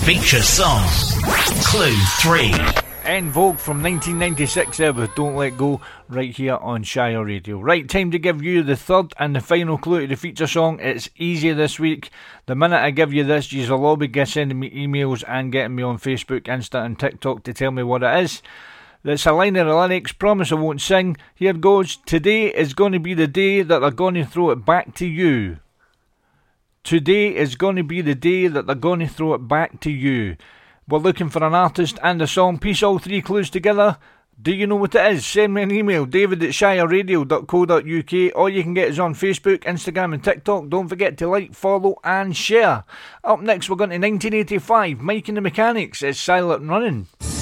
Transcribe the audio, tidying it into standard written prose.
Feature song. Clue 3. En Vogue from 1996 there with Don't Let Go, right here on Shire Radio. Right, time to give you the third and the final clue to the feature song. It's easy this week. The minute I give you this, you'll all be sending me emails and getting me on Facebook, Insta and TikTok to tell me what it is. It's a line of the lyrics, promise I won't sing. Here goes. Today is going to be the day that they're going to throw it back to you. Today is going to be the day that they're going to throw it back to you. We're looking for an artist and a song. Piece all three clues together. Do you know what it is? Send me an email, david@shireradio.co.uk. All you can get is on Facebook, Instagram and TikTok. Don't forget to like, follow and share. Up next we're going to 1985. Mike and the Mechanics. It's Silent Running.